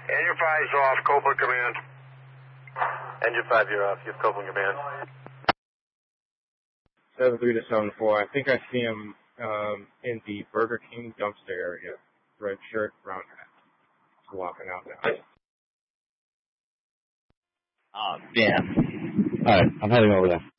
Engine 5's off, Copeland Command. Engine 5, you're off. You have Copeland Command. 73 to 74. I think I see him in the Burger King dumpster area. Red shirt, brown hat. He's walking out now. Oh, damn. Alright, I'm heading over there.